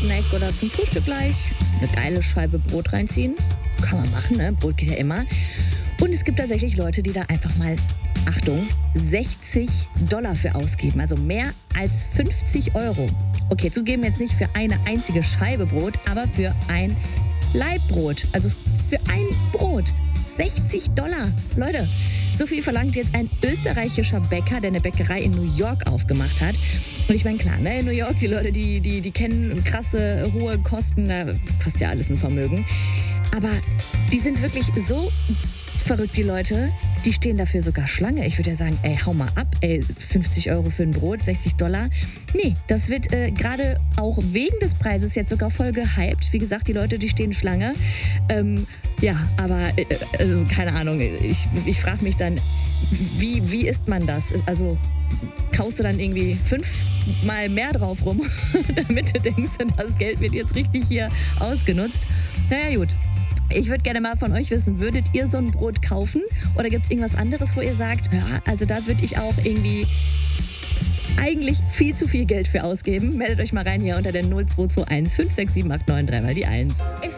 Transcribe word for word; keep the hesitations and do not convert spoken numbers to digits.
Snack oder zum Frühstück gleich eine geile Scheibe Brot reinziehen. Kann man machen, ne? Brot geht ja immer. Und es gibt tatsächlich Leute, die da einfach mal, Achtung, sechzig Dollar für ausgeben. Also mehr als fünfzig Euro. Okay, zugeben jetzt nicht für eine einzige Scheibe Brot, aber für ein Laibbrot. Also für ein Brot. sechzig Dollar. Leute, so viel verlangt jetzt ein österreichischer Bäcker, der eine Bäckerei in New York aufgemacht hat. Und ich meine, klar, ne, in New York, die Leute, die, die, die kennen krasse, hohe Kosten. Da kostet ja alles ein Vermögen. Aber die sind wirklich so verrückt, die Leute. Die stehen dafür sogar Schlange. Ich würde ja sagen, ey, hau mal ab, ey, fünfzig Euro für ein Brot, sechzig Dollar. Nee, das wird äh, gerade auch wegen des Preises jetzt sogar voll gehypt. Wie gesagt, die Leute, die stehen Schlange. Ähm, ja, aber, äh, also, keine Ahnung, ich, ich frage mich dann, wie, wie isst man das? Also, kaust du dann irgendwie fünfmal mehr drauf rum, damit du denkst, das Geld wird jetzt richtig hier ausgenutzt? Naja, gut. Ich würde gerne mal von euch wissen, würdet ihr so ein Brot kaufen? Oder gibt es irgendwas anderes, wo ihr sagt, ja, also da würde ich auch irgendwie eigentlich viel zu viel Geld für ausgeben? Meldet euch mal rein hier unter der null zwei zwei eins fünf sechs sieben acht neun drei mal die eins.